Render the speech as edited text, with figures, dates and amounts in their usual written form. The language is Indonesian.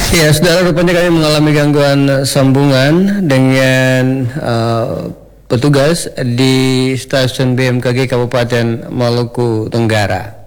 Ya, saudara, rupanya kami mengalami gangguan sambungan dengan petugas di stasiun BMKG Kabupaten Maluku Tenggara.